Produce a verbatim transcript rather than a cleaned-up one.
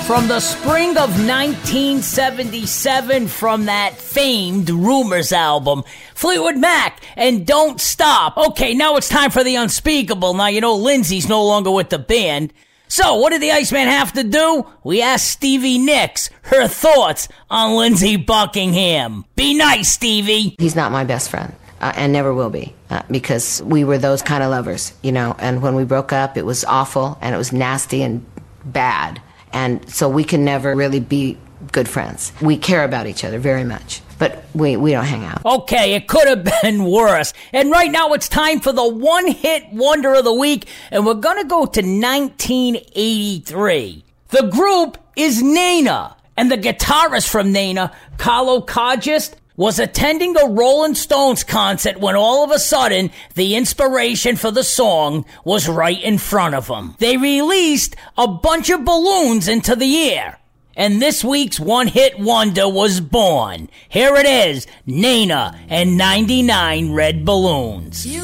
From the spring of nineteen seventy-seven, from that famed Rumors album, Fleetwood Mac and Don't Stop. Okay, now it's time for the unspeakable. Now, you know Lindsay's no longer with the band. So, what did the Iceman have to do? We asked Stevie Nicks her thoughts on Lindsey Buckingham. Be nice, Stevie. He's not my best friend, uh, and never will be, uh, because we were those kind of lovers, you know, and when we broke up, it was awful, and it was nasty and bad, and so we can never really be good friends. We care about each other very much, but we, we don't hang out. Okay, it could have been worse. And right now it's time for the one-hit wonder of the week, and we're gonna go to nineteen eighty-three. The group is Nena, and the guitarist from Nena, Carlo Kagist, was attending a Rolling Stones concert when all of a sudden the inspiration for the song was right in front of him. They released a bunch of balloons into the air, and this week's one-hit wonder was born. Here it is, Nena and ninety-nine Red Balloons.